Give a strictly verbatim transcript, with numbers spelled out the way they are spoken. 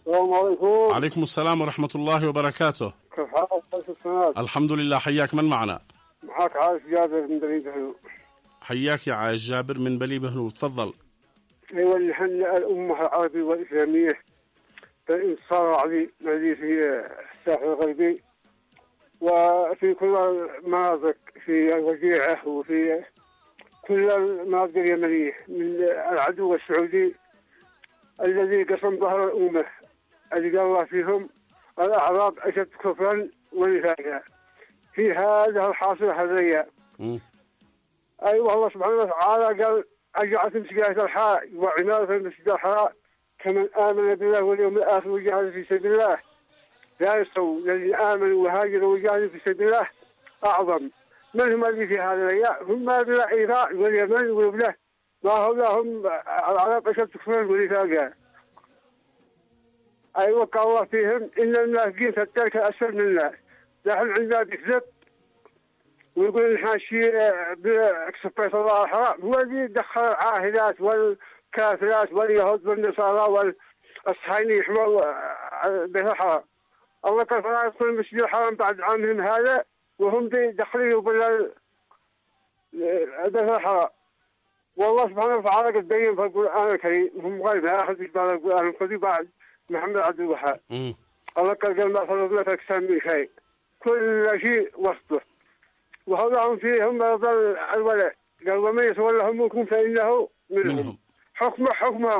السلام عليكم. عليكم السلام ورحمة الله وبركاته. كيف حالك؟ الحمد لله. حياك، من معنا؟ معك عايش جابر من بلي بهلول. حياك يا عايش جابر من بلي بهلول، تفضل. ايوه اللي حن الأمة العربية والإسلامية بالانتصار العظيم الذي في الساحل الغربي وفي كل المناطق، في الوجيعة وفي كل المناطق اليمنية من العدو السعودي الذي قسم ظهر الأمة، الذي قال الله فيهم الأعراب أشد كفرا ونفاقا في هذا الحاصل هذيا. أيوة الله سبحانه وتعالى قال أجعلتم سقاية الحاء وعمارة المسجد الحرام كمن آمن بالله واليوم الآخر وجاهد في سبيل الله لا يستوون الذين آمنوا وهاجروا وجاهدوا في سبيل الله أعظم. من هم الذي في هذا الأيام؟ هم العراق واليمن والبلاد، ما هم العرب أشد كفرا ونفاقا. أيوة قال الله فيهم إن المنافقين في الدرك الأسفل من الناس. نحن عندنا بكذب ويقول نحن شيء باكسبريس الله الحرام، هو الذي دخل العاهلات والكافرات واليهود والنصارى والصهاينة يحموا بيت الحرام. الله قال فلا يدخل المسجد الحرام بعد عامهم هذا وهم داخلين بال بيت الحرام. والله سبحانه وتعالى قد بين في القرآن الكريم هم غير ما أخذ بعد القرآن الكريم بعد محمد عبد الوهاب. الله قال ما فرضنا في أكثر من شيء، كل شيء وسطه وهؤلاء فيهم رضا الولد. قال ومن يتولهم منكم فإنه منهم, منهم. حكم حكمهم